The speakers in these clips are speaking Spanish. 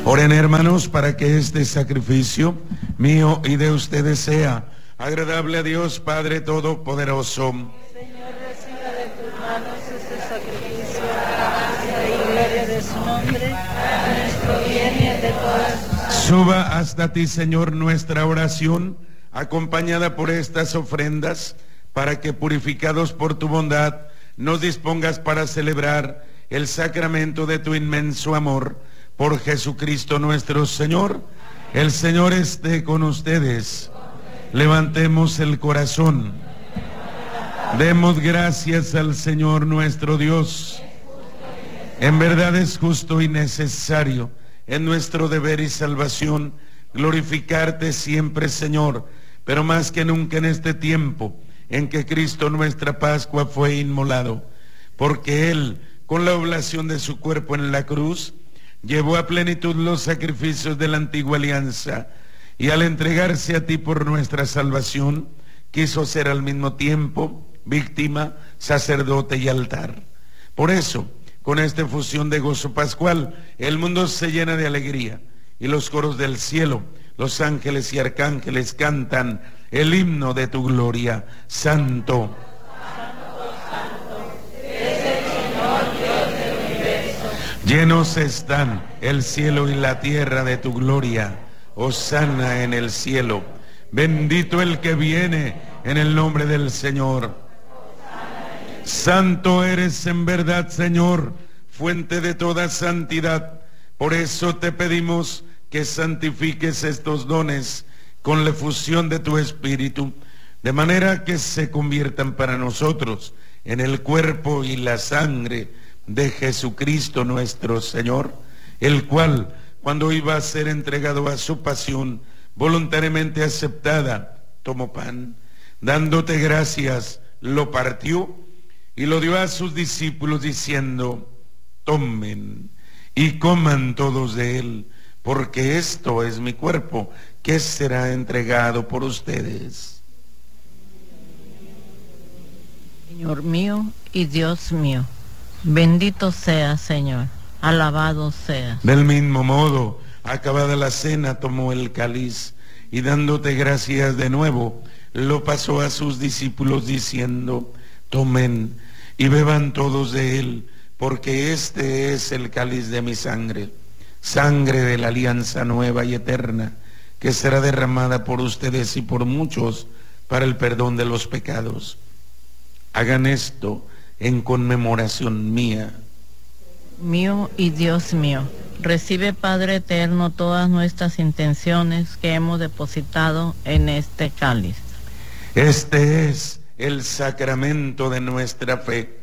Oren, hermanos, para que este sacrificio mío y de ustedes sea agradable a Dios Padre Todopoderoso. Señor, reciba de tus manos este sacrificio, gracia y gloria de su nombre, a nuestro bien y el de todas sus almas. Suba hasta ti, Señor, nuestra oración, acompañada por estas ofrendas, para que, purificados por tu bondad, nos dispongas para celebrar el sacramento de tu inmenso amor. Por Jesucristo nuestro Señor. El Señor esté con ustedes. Levantemos el corazón. Demos gracias al Señor nuestro Dios. En verdad es justo y necesario, en nuestro deber y salvación, glorificarte siempre, Señor, pero más que nunca en este tiempo en que Cristo nuestra Pascua fue inmolado, porque Él, con la oblación de su cuerpo en la cruz, llevó a plenitud los sacrificios de la antigua alianza, y al entregarse a ti por nuestra salvación, quiso ser al mismo tiempo víctima, sacerdote y altar. Por eso, con esta efusión de gozo pascual, el mundo se llena de alegría, y los coros del cielo, los ángeles y arcángeles cantan el himno de tu gloria. Santo, llenos están el cielo y la tierra de tu gloria. Hosana en el cielo. Bendito el que viene en el nombre del Señor. Santo eres en verdad, Señor, fuente de toda santidad. Por eso te pedimos que santifiques estos dones con la efusión de tu Espíritu, de manera que se conviertan para nosotros en el cuerpo y la sangre de Jesucristo nuestro Señor, el cual, cuando iba a ser entregado a su pasión voluntariamente aceptada, tomó pan, dándote gracias, lo partió y lo dio a sus discípulos diciendo: tomen y coman todos de él, porque esto es mi cuerpo, que será entregado por ustedes. Señor mío y Dios mío, bendito seas, Señor, alabado seas. Del mismo modo, acabada la cena, tomó el cáliz y dándote gracias de nuevo, lo pasó a sus discípulos diciendo: tomen y beban todos de él, porque este es el cáliz de mi sangre, sangre de la alianza nueva y eterna, que será derramada por ustedes y por muchos para el perdón de los pecados. Hagan esto en conmemoración mía. Mío y Dios mío, recibe, Padre eterno, todas nuestras intenciones que hemos depositado en este cáliz. Este es el sacramento de nuestra fe.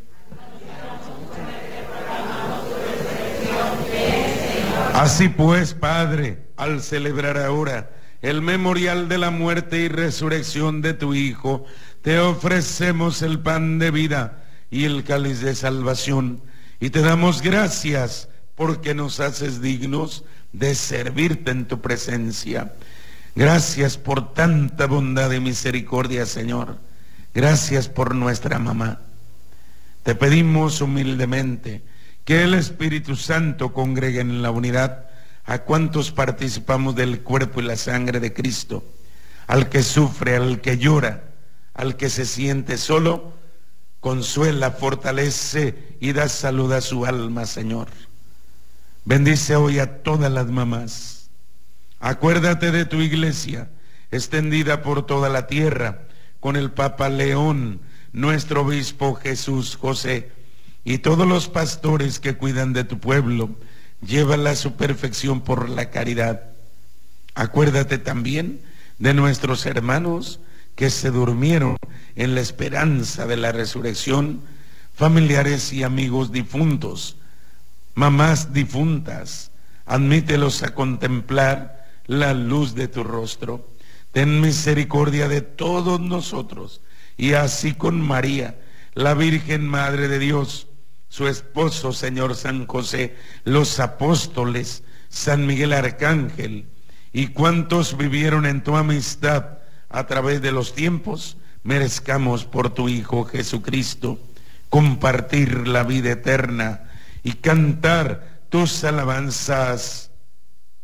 Así pues, Padre, al celebrar ahora el memorial de la muerte y resurrección de tu Hijo, te ofrecemos el pan de vida y el cáliz de salvación, y te damos gracias porque nos haces dignos de servirte en tu presencia. Gracias por tanta bondad y misericordia, Señor. Gracias por nuestra mamá. Te pedimos humildemente que el Espíritu Santo congregue en la unidad a cuantos participamos del cuerpo y la sangre de Cristo, al que sufre, al que llora, al que se siente solo, consuela, fortalece y da salud a su alma, Señor. Bendice hoy a todas las mamás. Acuérdate de tu iglesia, extendida por toda la tierra, con el Papa León, nuestro obispo Jesús José, y todos los pastores que cuidan de tu pueblo. Llévala a su perfección por la caridad. Acuérdate también de nuestros hermanos que se durmieron en la esperanza de la resurrección, familiares y amigos difuntos, mamás difuntas, admítelos a contemplar la luz de tu rostro. Ten misericordia de todos nosotros, y así con María, la Virgen Madre de Dios, su esposo, Señor San José, los apóstoles, San Miguel Arcángel, y cuantos vivieron en tu amistad a través de los tiempos, merezcamos por tu Hijo Jesucristo compartir la vida eterna y cantar tus alabanzas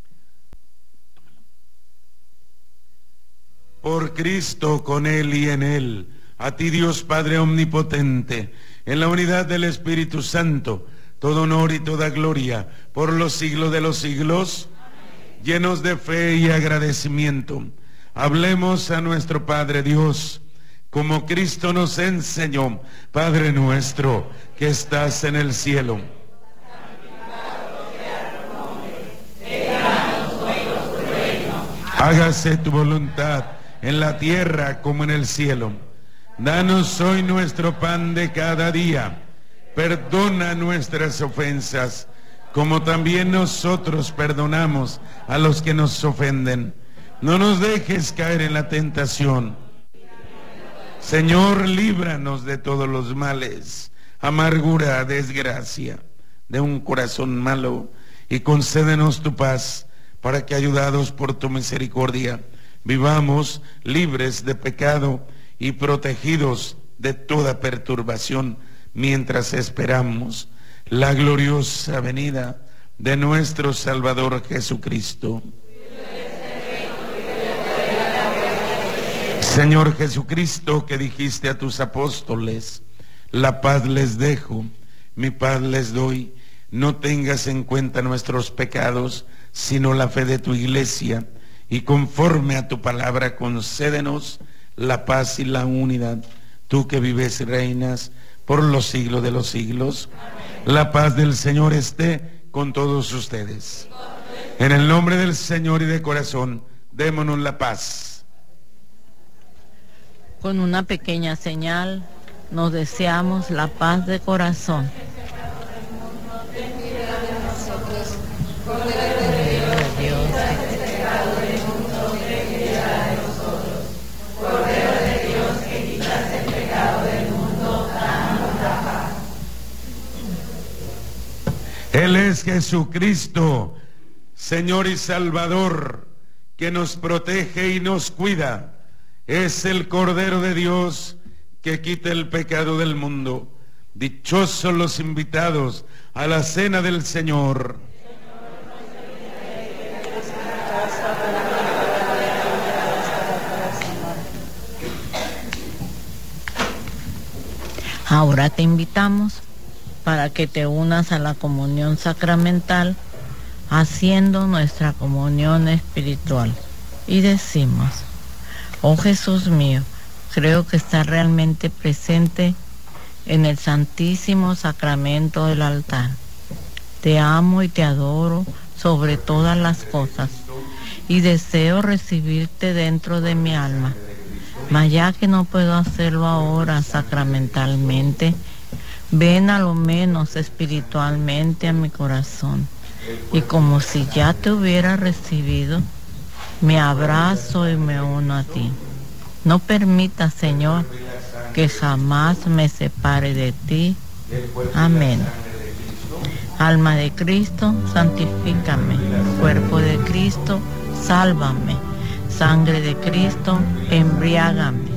por Cristo, con Él y en Él, a ti Dios Padre Omnipotente, en la unidad del Espíritu Santo, todo honor y toda gloria, por los siglos de los siglos. Amén. Llenos de fe y agradecimiento, hablemos a nuestro Padre Dios, como Cristo nos enseñó. Padre nuestro, que estás en el cielo, hágase tu voluntad en la tierra como en el cielo. Danos hoy nuestro pan de cada día. Perdona nuestras ofensas, como también nosotros perdonamos a los que nos ofenden. No nos dejes caer en la tentación. Señor, líbranos de todos los males, amargura, desgracia, de un corazón malo, y concédenos tu paz, para que, ayudados por tu misericordia, vivamos libres de pecado y protegidos de toda perturbación, mientras esperamos la gloriosa venida de nuestro Salvador Jesucristo. Señor Jesucristo, que dijiste a tus apóstoles: la paz les dejo, mi paz les doy. No tengas en cuenta nuestros pecados, sino la fe de tu iglesia, y conforme a tu palabra concédenos la paz y la unidad, tú que vives y reinas por los siglos de los siglos. Amén. La paz del Señor esté con todos ustedes. En el nombre del Señor y de corazón, démonos la paz. Con una pequeña señal nos deseamos la paz de corazón. Él es Jesucristo, Señor y Salvador, que nos protege y nos cuida. Es el Cordero de Dios que quita el pecado del mundo. Dichosos los invitados a la cena del Señor. Ahora te invitamos para que te unas a la comunión sacramental, haciendo nuestra comunión espiritual. Y decimos: oh Jesús mío, creo que estás realmente presente en el Santísimo Sacramento del altar. Te amo y te adoro sobre todas las cosas, y deseo recibirte dentro de mi alma. Mas ya que no puedo hacerlo ahora sacramentalmente, ven a lo menos espiritualmente a mi corazón, y como si ya te hubiera recibido, me abrazo y me uno a ti. No permitas, Señor, que jamás me separe de ti. Amén. Alma de Cristo, santifícame. Cuerpo de Cristo, sálvame. Sangre de Cristo, embriágame.